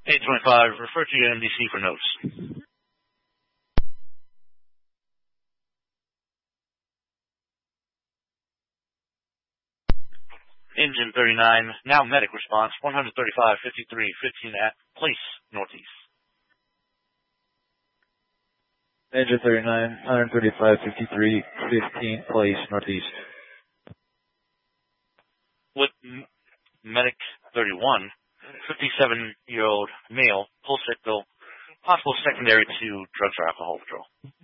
825, refer to your MDC for notes. Engine 39, now medic response, 135, 53, 15 at place, northeast. Engine 39, 135, 53, 15, place, northeast. With medic 31, 57-year-old male, pulse signal, possible secondary to drugs or alcohol withdrawal.